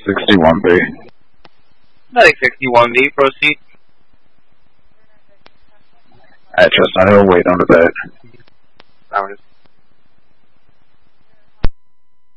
61B. Medic 61B, proceed. At Chestnut Hill, wait on the bed. Hours.